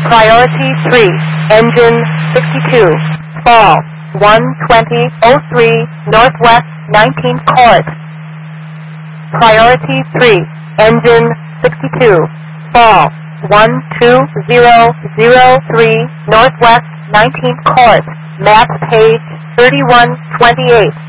Priority 3, engine 62, fall 12003 Northwest 19 course. Priority 3, engine 62, fall 12003 Northwest 19 course, map page 3128.